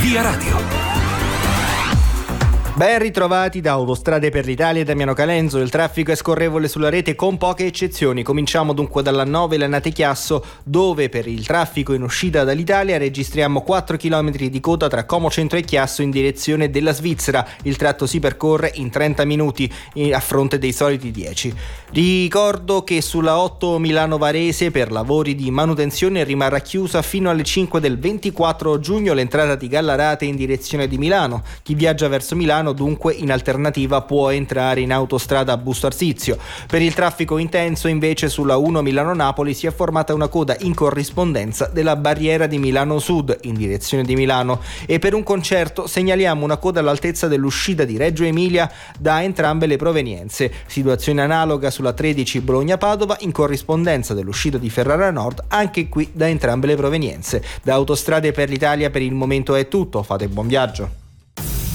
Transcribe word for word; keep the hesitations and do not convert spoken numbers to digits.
Via Radio. Ben ritrovati da Autostrade per l'Italia e Damiano Calenzo. Il traffico è scorrevole sulla rete con poche eccezioni. Cominciamo dunque dalla nove Lanate Chiasso, dove per il traffico in uscita dall'Italia registriamo quattro chilometri di coda tra Como Centro e Chiasso in direzione della Svizzera. Il tratto si percorre in trenta minuti a fronte dei soliti dieci. Ricordo che sulla otto Milano Varese per lavori di manutenzione rimarrà chiusa fino alle cinque del ventiquattro giugno l'entrata di Gallarate in direzione di Milano. Chi viaggia verso Milano dunque in alternativa può entrare in autostrada a Busto Arsizio. Per il traffico intenso invece sulla uno Milano-Napoli si è formata una coda in corrispondenza della barriera di Milano Sud in direzione di Milano, e per un concerto segnaliamo una coda all'altezza dell'uscita di Reggio Emilia da entrambe le provenienze. Situazione analoga sulla tredici Bologna-Padova in corrispondenza dell'uscita di Ferrara Nord, anche qui da entrambe le provenienze. Da Autostrade per l'Italia per il momento è tutto, fate buon viaggio.